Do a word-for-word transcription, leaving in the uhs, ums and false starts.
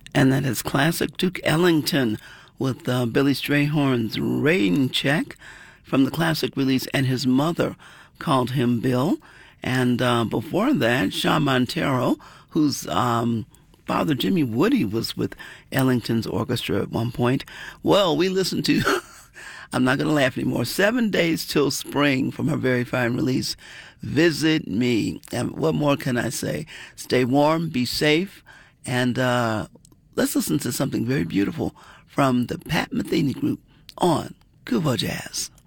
And that is classic Duke Ellington with uh, Billy Strayhorn's Rain Check from the classic release, and his mother called him Bill. And uh, before that, Shaw Montero, whose um, father Jimmy Woody was with Ellington's orchestra at one point. Well, we listened to, I'm not going to laugh anymore, Seven Days Till Spring from her very fine release, Visit Me. And what more can I say? Stay warm, be safe, and uh, let's listen to something very beautiful from the Pat Metheny Group on Kuvo Jazz.